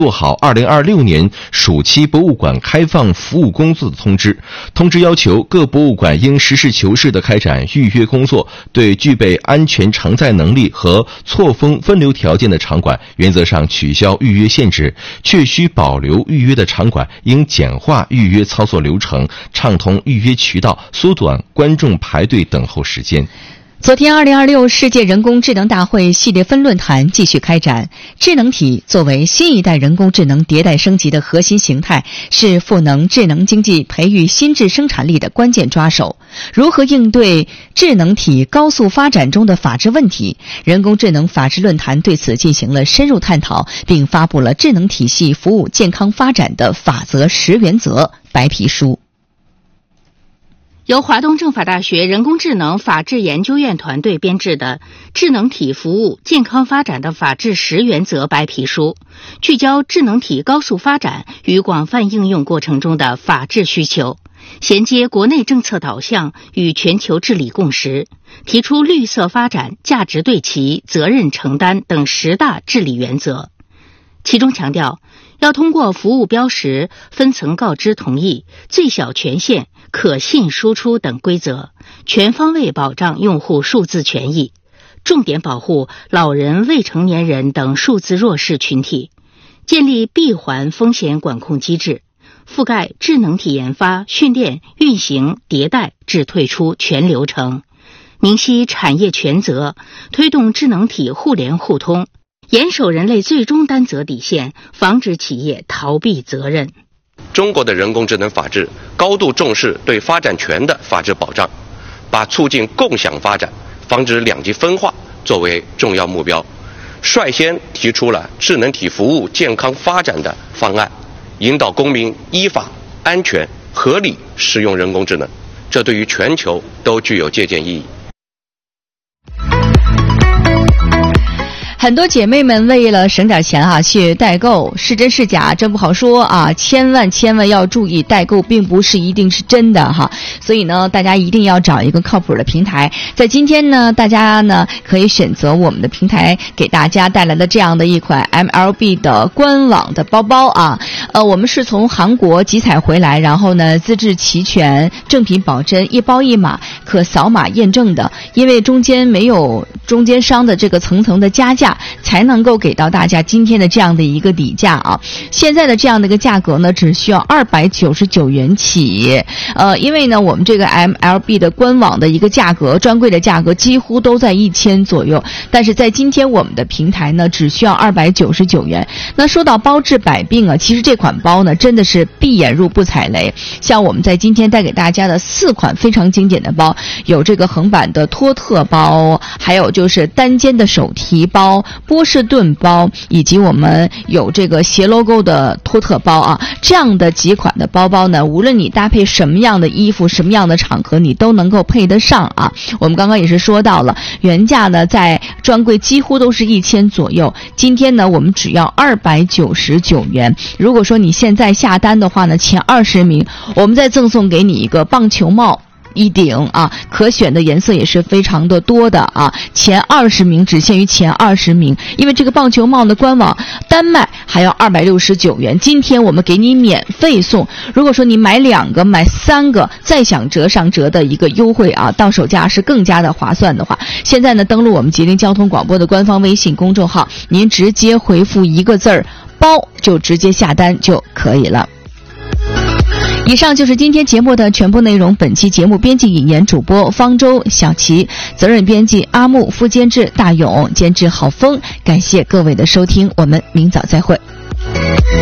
做好2026年暑期博物馆开放服务工作的通知。通知要求各博物馆应实事求是地开展预约工作，对具备安全承载能力和错峰分流条件的场馆，原则上取消预约限制；确需保留预约的场馆，应简化预约操作流程，畅通预约渠道，缩短观众排队等候时间。 昨天2026世界人工智能大会系列分论坛继续开展。智能体作为新一代人工智能迭代升级的核心形态，是赋能智能经济、培育新质生产力的关键抓手。如何应对智能体高速发展中的法治问题？人工智能法治论坛对此进行了深入探讨，并发布了智能体系服务健康发展的法则10原则白皮书。 由华东政法大学人工智能法治研究院团队编制的《智能体服务健康发展的法治10原则》白皮书，聚焦智能体高速发展与广泛应用过程中的法治需求，衔接国内政策导向与全球治理共识，提出绿色发展、价值对齐、责任承担等10大治理原则。其中强调，要通过服务标识、分层告知同意、最小权限、可信输出等规则，全方位保障用户数字权益，重点保护老人、未成年人等数字弱势群体，建立闭环风险管控机制，覆盖智能体研发、训练、运行、迭代至退出全流程，明晰产业权责，推动智能体互联互通，严守人类最终担责底线，防止企业逃避责任。 中国的人工智能法治高度重视对发展权的法治保障，把促进共享发展、防止两极分化作为重要目标，率先提出了智能体服务健康发展的方案，引导公民依法、安全、合理使用人工智能，这对于全球都具有借鉴意义。 很多姐妹们为了省点钱去代购，是真是假真不好说啊！千万要注意，代购并不是一定是真的哈。所以呢，大家一定要找一个靠谱的平台。在今天呢，大家呢可以选择我们的平台给大家带来的这样的一款 MLB 的官网的包包啊。我们是从韩国集采回来，然后呢资质齐全，正品保真，一包一码，可扫码验证的。因为中间没有中间商的这个层层的加价，才能够给到大家今天的这样的一个底价啊。现在的这样的一个价格呢，只需要299元起。因为呢，我们这个 MLB 的官网的一个价格，专柜的价格几乎都在1000左右，但是在今天我们的平台呢，只需要299元。那说到包治百病啊，其实这款包呢，真的是闭眼入不踩雷。像我们在今天带给大家的4款非常经典的包，有这个横版的托特包，还有就是单肩的手提包、波士顿包，以及我们有这个斜 logo 的托特包啊，这样的几款的包包呢，无论你搭配什么样的衣服、什么样的场合，你都能够配得上啊。我们刚刚也是说到了，原价呢在专柜几乎都是1000左右，今天呢我们只要299元。如果说你现在下单的话呢，前20名我们再赠送给你一个棒球帽一顶啊，可选的颜色也是非常的多的啊。前20名只限于前20名，因为这个棒球帽的官网单卖还要269元，今天我们给你免费送。如果说你买2个、买3个，再想折上折的一个优惠啊，到手价是更加的划算的话，现在呢登录我们吉林交通广播的官方微信公众号，您直接回复一个字儿包，就直接下单就可以了。以上就是今天节目的全部内容。本期节目编辑引言，主播方舟、小齐，责任编辑阿木，副监制大勇，监制郝峰。感谢各位的收听，我们明早再会。